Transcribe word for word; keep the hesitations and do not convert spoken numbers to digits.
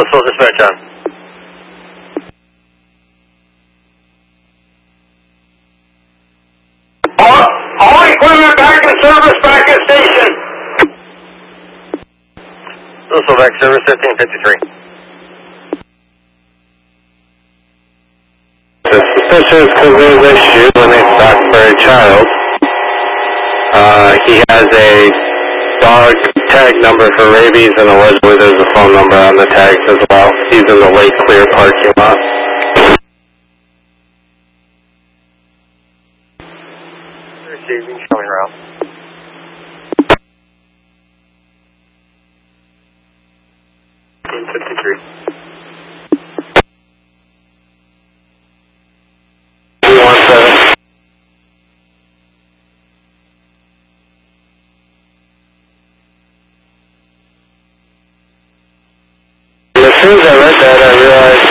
Blissville, dispatch on. All, all equipment back in service, back in station. Blissville, back service, fifteen fifty-three. The suspicious covert issue when they stop for a child. Uh, he has a dog tag number for rabies, and allegedly there's a phone number on the tags as well. He's in the Lake Clear parking lot. Receiving, showing around. fifteen fifty-three. three one seven. As soon as I read that, I realized